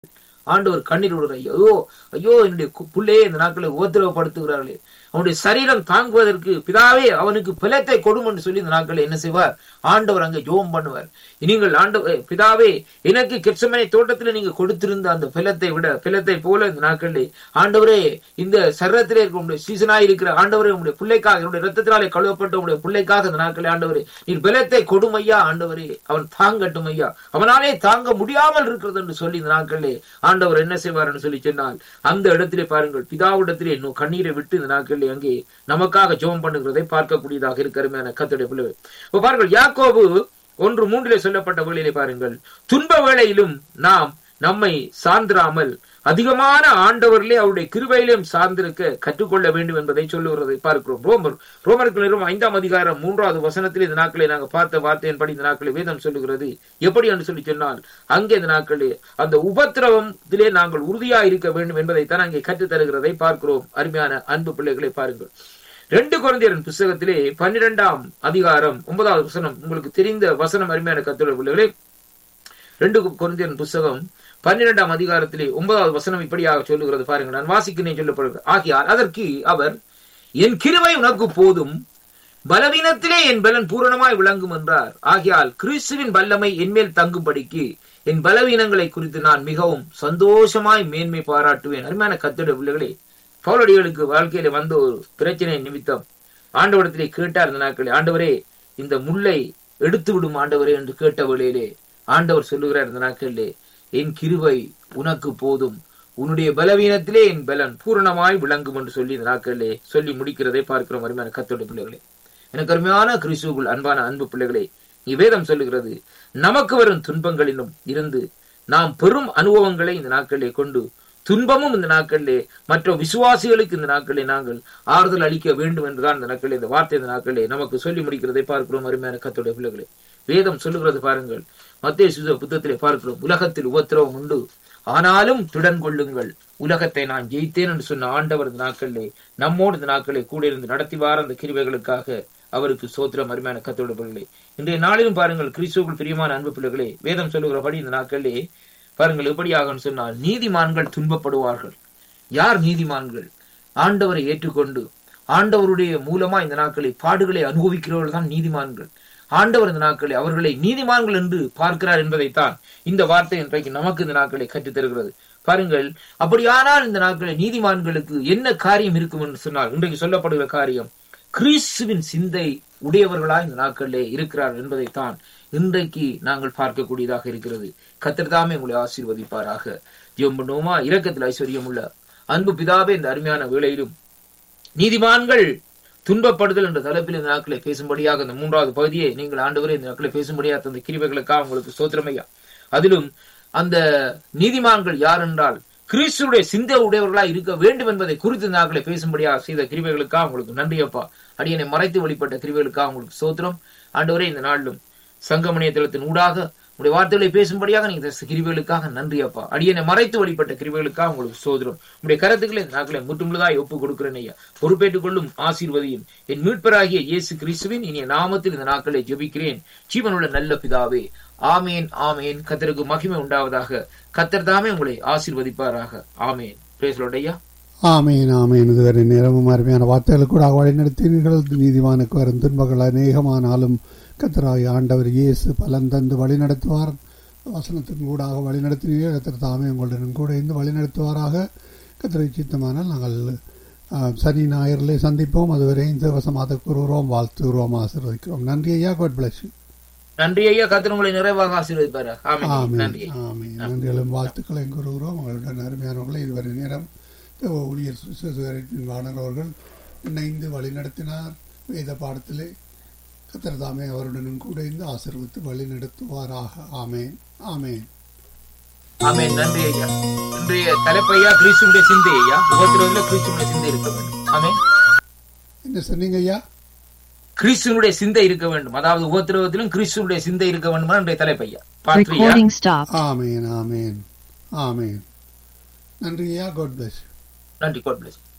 ஆண்டவர் கண்ணீர் விடுற, ஐயோ ஐயோ என்னுடைய பிள்ளையே இந்த நாட்களை உபத்திரவப்படுத்துகிறார்களே, அவனுடைய சரீரம் தாங்குவதற்கு பிதாவே அவனுக்கு பலத்தை கொடும் என்று சொல்லி இந்த நாட்களை என்ன செய்வார்? ஆண்டவர் அங்கே ஜெபம் பண்ணுவார். நீங்கள் ஆண்டவர் பிதாவே எனக்கு கெத்செமனே தோட்டத்தில் நீங்க கொடுத்திருந்த அந்த பலத்தை விட பலத்தை போல இந்த நாட்களிலே ஆண்டவரே இந்த சரீரத்திலே இருக்க உங்களுடைய சீசனாய் இருக்கிற ஆண்டவரே உங்களுடைய பிள்ளைக்காக என்னுடைய ரத்தத்தினாலே கழுவப்பட்ட உங்களுடைய பிள்ளைக்காக இந்த நாட்களே ஆண்டவரே நீர் பலத்தை கொடும் ஐயா, ஆண்டவரே அவன் தாங்கட்டும் ஐயா, அவனாலே தாங்க முடியாமல் இருக்கிறது என்று சொல்லி இந்த நாட்களிலே ஆண்டவர் என்ன செய்வார் என்று சொல்லி சொன்னால் அந்த இடத்திலே பாருங்கள், பிதாவிடத்திலே இன்னும் கண்ணீரை விட்டு இந்த நாட்களிலே அங்கே நமக்காக ஜெபம் பண்ணுகிறதை பார்க்கக்கூடியதாக இருக்கிற கர்த்தருடைய பிள்ளைகள். இப்ப பாருங்கள், யாக்கோபு 1:3 சொல்லப்பட்ட வேளையிலே பாருங்கள், துன்ப வேளையிலும் நாம் நம்மை சார்ந்திராமல் அதிகமான ஆண்டவர்களே அவருடைய கிருபையிலும் சார்ந்திருக்க கற்றுக்கொள்ள வேண்டும் என்பதை சொல்லுகிறதை பார்க்கிறோம். ரோமருக்கு 5ஆம் அதிகாரம் 3வது வசனத்தில் இந்த நாட்களை நாங்கள் பார்த்த வார்த்தையின்படி இந்த நாட்களை வேதம் சொல்லுகிறது. எப்படி என்று சொல்லி சொன்னால் அங்கே இந்த நாட்களே அந்த உபத்திரவத்திலே நாங்கள் உறுதியாக இருக்க வேண்டும் என்பதைத்தான் அங்கே கற்றுத் தருகிறதை பார்க்கிறோம். அருமையான அன்பு பிள்ளைகளை பாருங்கள், 2 கொரிந்தியர் புத்தகத்திலே 12ஆம் அதிகாரம் 9வது வசனம் உங்களுக்கு தெரிந்த வசனம். அருமையான கர்த்தருடைய பிள்ளைகளே, 2 கொரிந்தியர் புத்தகம் 12ஆம் அதிகாரத்திலே 9வது வசனம் இப்படியாக சொல்லுகிறது பாருங்கள். நான் வாசிக்கிறேன் சொல்லப்படுகிறது. ஆகையால் அதற்கு அவர், என் கிருபை உனக்கு போதும், பலவீனத்திலே என் பலன் பூரணமாய் விளங்கும் என்றார். ஆகையால் கிறிஸ்துவின் வல்லமை என்மேல் தங்கும்படிக்கு என் பலவீனங்களை குறித்து நான் மிகவும் சந்தோஷமாய் மேன்மை பாராட்டுவேன். அருமையான கர்த்தருடைய பிள்ளைகளே, பவுலடிகளுக்கு வாழ்க்கையில வந்த ஒரு பிரச்சனை நிமித்தம் ஆண்டவரிடத்திலே கேட்டார் இந்த நாட்களே, ஆண்டவரே இந்த முல்லை எடுத்து விடும் ஆண்டவரே என்று கேட்ட வேளையிலே ஆண்டவர் சொல்லுகிறார் இந்த நாட்களிலே, என் கிருபை உனக்கு போதும், உன்னுடைய பலவீனத்திலே என் பலன் பூரணமாய் விளங்கும் என்று சொல்லி இந்த நாட்களிலே சொல்லி முடிக்கிறதை பார்க்கிறோம். அருமையான கர்த்தருடைய பிள்ளைகளே, எனக்கு அருமையான கிறிஸ்துவுக்குள் அன்பான அன்பு பிள்ளைகளே, வேதம் சொல்லுகிறது நமக்கு வரும் துன்பங்களிலும் இருந்து நாம் பெரும் அனுபவங்களை இந்த நாட்களிலே கொண்டு துன்பமும் இந்த நாட்களிலே மற்ற விசுவாசிகளுக்கு இந்த நாட்களிலே நாங்கள் ஆறுதல் அளிக்க வேண்டும் என்றுதான் இந்த நாட்களிலே இந்த வார்த்தை இந்த நாட்களிலே நமக்கு சொல்லி முடிக்கிறதை பார்க்கிறோம். அருமையான கர்த்தருடைய பிள்ளைகளே, வேதம் சொல்லுகிறது பாருங்கள், மத்தேயு புத்தகத்திலே பார்க்கிறோம், உலகத்தில் உபத்திரவம் உண்டு, ஆனாலும் திடன் கொள்ளுங்கள், உலகத்தை நான் ஜெயித்தேன் என்று சொன்ன ஆண்டவர் இந்த நாட்களிலே நம்மோடு இந்த நாட்களை கூட இருந்து நடத்தி வார அந்த கிருபைகளுக்காக அவருக்கு சோத்திரம். அருமையான கர்த்தருடைய பிள்ளைகளே, இன்றைய நாளிலும் பாருங்கள், கிறிஸ்துவுக்குள் பிரியமான அன்பு பிள்ளைகளே, வேதம் சொல்லுகிறபடி இந்த நாட்களிலே பாருங்கள் எப்படியாக சொன்னால் நீதிமான்கள் துன்பப்படுவார்கள். யார் நீதிமான்கள்? ஆண்டவரை ஏற்றுக்கொண்டு ஆண்டவருடைய மூலமா இந்த நாட்களை பாடுகளை அனுபவிக்கிறவர்கள் தான் நீதிமான்கள். ஆண்டவர் இந்த நாட்களை அவர்களை நீதிமான்கள் என்று பார்க்கிறார் என்பதைத்தான் இந்த வார்த்தை இன்றைக்கு நமக்கு இந்த நாட்களை கற்றுத் தருகிறது. பாருங்கள், அப்படியானால் இந்த நாட்களை நீதிமான்களுக்கு என்ன காரியம் இருக்கும் என்று சொன்னால் இன்றைக்கு சொல்லப்படுகிற காரியம் கிறிஸ்துவின் சிந்தை உடையவர்களாய் இந்த நாட்களிலே இருக்கிறார் என்பதைத்தான் இன்றைக்கு நாங்கள் பார்க்கக்கூடியதாக இருக்கிறது. கர்த்தர் தாமே உங்களை ஆசீர்வதிப்பாராக. ஜெபம் பண்ணுவோமா? இரக்கத்தில் ஐஸ்வர்யம் உள்ள அன்பு பிதாவே, இந்த அருமையான வேளையிலும் நீதிமான்கள் துன்பப்படுதல் என்ற தலைப்பில் இந்த நாட்களை பேசும்படியாக இந்த 3வது பகுதியை நீங்கள் ஆண்டவரே இந்த நாட்களை பேசும்படியாக அந்த கிருபைகளுக்காக உங்களுக்கு ஸ்தோத்திரமையா. அதிலும் அந்த நீதிமான்கள் யார் என்றால் கிறிஸ்துடைய சிந்தை உடையவர்களாய் இருக்க வேண்டும் என்பதை குறித்து இந்த நாட்களை பேசும்படியாக செய்த கிருபைகளுக்காக உங்களுக்கு நன்றியப்பா. அடியனை மறைத்து வழிபட்ட கிருபைகளுக்காக உங்களுக்கு ஸ்தோத்திரம். ஆண்டவரே, இந்த நாளிலும் சங்கமணிய தளத்தின் ஊடாக உடைய வார்த்தைகளை பேசும்படியாக நீங்க கிருபைகளுக்காக நன்றி அப்பா. அடியனை மறைத்து வழிபட்ட கிருபைகளுக்காக உங்களுக்கு சோதரம். உடைய கருத்துக்களை இந்த நாட்களை முற்றுமுழுதாய் ஒப்புக் கொடுக்கிறேன் ஐயா. பொறுப்பேற்றுக் கொள்ளும் ஆசீர்வதியும் என் மீட்பராகிய இயேசு கிறிஸ்துவின் இனிய நாமத்தில் இந்த நாட்களை ஜெபிக்கிறேன் ஜீவனுள்ள நல்ல பிதாவே. ஆமேன் ஆமேன். கர்த்தருக்கு மகிமை உண்டாவதாக. கர்த்தர் தாமே உங்களை ஆசீர்வதிப்பாராக. ஆமேன். பிரேஸ் லார்ட் ஐயா. ஆமேன் ஆமேன். இதுவரை நேரமும் அருமையான வார்த்தைகள் கூட வழி நடத்தினீர்கள். நீதிமானுக்கு வரும் துன்பங்கள் அநேகமானாலும் கர்த்தராகிய ஆண்டவர் இயேசு பலன் தந்து வழி நடத்துவார். வசனத்தின் கூடாக வழி நடத்தினீர்கள். கர்த்தர் தாமே உங்களுடன் கூட இருந்து வழி நடத்துவாராக. கர்த்தரை சித்தமானால் நாங்கள் சனி ஞாயிறிலே சந்திப்போம். அதுவரை இந்த வசமாக கூறுகிறோம், வாழ்த்துகிறோம், ஆசீர்வதிக்கிறோம். நன்றி ஐயா. God bless you. நன்றி ஐயா. கர்த்தர் உங்களை நிறைவாக ஆசீர்வதிப்பார். நன்றிகளும் வாழ்த்துக்களையும் கூறுகிறோம். உங்களுடன் அருமையானவர்களை இதுவரை நேரம் ஊழியர் வானவர்கள் இணைந்து வழி நடத்தினார். வேத பாடத்திலே கர்த்தர் தாமே அவருடனும் கூட இருந்து ஆசீர்வதித்து வழி நடத்துவாராக. ஆமேன் ஆமேன் ஆமேன். நன்றி ஐயா. இன்றைய தலைப்பையா கிறிஸ்துவினுடைய சிந்தை ஐயா. உபத்திரவத்தில் கிறிஸ்துவினுடைய சிந்தை இருக்க வேண்டும். ஆமேன். என்ன சொன்னீங்க ஐயா? கிறிஸ்துவினுடைய சிந்தை இருக்க வேண்டும். அதாவது உபத்திரவத்திலும் கிறிஸ்துவினுடைய சிந்தை இருக்க வேண்டும். இன்றைய தலைப்பையா. ஆமேன் ஆமேன் ஆமேன். நன்றி ஐயா. God plus. நன்றி. God plus.